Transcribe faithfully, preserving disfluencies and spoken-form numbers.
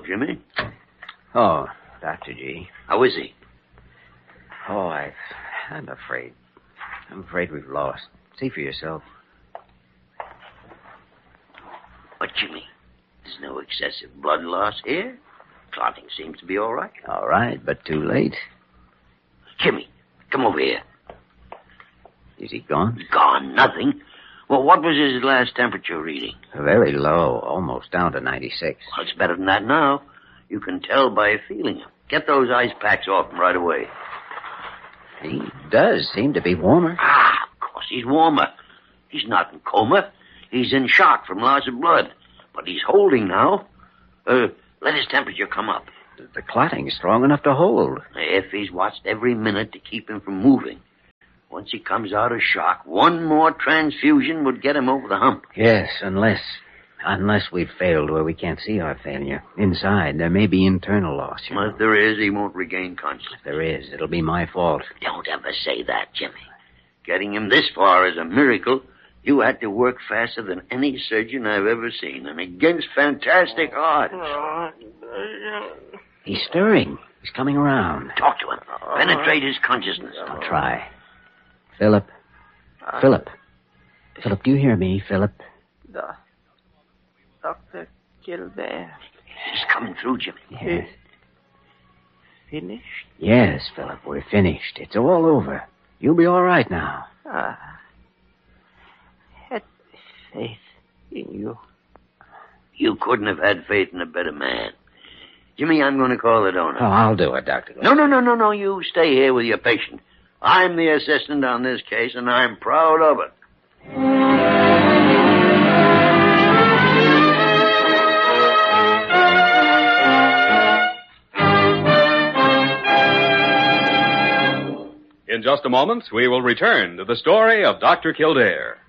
Jimmy. Oh, Doctor G. How is he? Oh, I, I'm afraid. I'm afraid we've lost. See for yourself. But, Jimmy, there's no excessive blood loss here. Clotting seems to be all right. All right, but too late. Jimmy, come over here. Is he gone? Gone, nothing. Well, what was his last temperature reading? Very low, almost down to ninety-six. Well, it's better than that now. You can tell by feeling him. Get those ice packs off him right away. He does seem to be warmer. Ah, of course he's warmer. He's not in coma. He's in shock from loss of blood. But he's holding now. Uh, let his temperature come up. The clotting's strong enough to hold. If he's watched every minute to keep him from moving. Once he comes out of shock, one more transfusion would get him over the hump. Yes, unless... Unless we've failed where we can't see our failure. Inside, there may be internal loss. You Well, know. if there is, he won't regain consciousness. If there is, it'll be my fault. Don't ever say that, Jimmy. Getting him this far is a miracle. You had to work faster than any surgeon I've ever seen, and against fantastic odds. He's stirring. He's coming around. Talk to him. Penetrate his consciousness. I'll try. Philip. Philip. Philip, do you hear me, Philip? The Doctor Kildare. He's coming through, Jimmy. Yes. Finished? Yes, Philip, we're finished. It's all over. You'll be all right now. Ah. Had faith in you. You couldn't have had faith in a better man. Jimmy, I'm going to call the donor. Oh, I'll do it, Doctor No, no, no, no, no. You stay here with your patient. I'm the assistant on this case, and I'm proud of it. In just a moment, we will return to the story of Doctor Kildare.